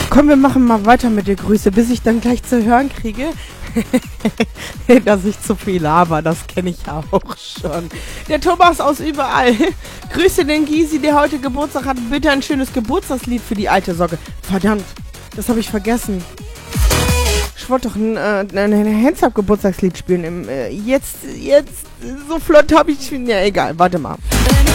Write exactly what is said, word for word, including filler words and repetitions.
Komm, wir machen mal weiter mit der Grüße, bis ich dann gleich zu hören kriege, dass ich zu viel laber, das kenne ich auch schon. Der Thomas aus überall. Grüße den Gysi, der heute Geburtstag hat. Bitte ein schönes Geburtstagslied für die alte Socke. Verdammt, das habe ich vergessen. Ich wollte doch ein, äh, ein Hands-Up-Geburtstagslied spielen. Im, äh, jetzt, jetzt, so flott habe ich... Ja, egal, warte mal.